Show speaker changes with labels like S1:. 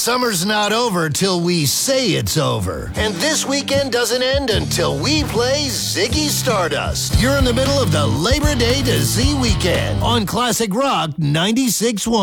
S1: Summer's not over till we say it's over. And this weekend doesn't end until we play Ziggy Stardust. You're in the middle of the Labor Day to Z weekend on Classic Rock 96.1.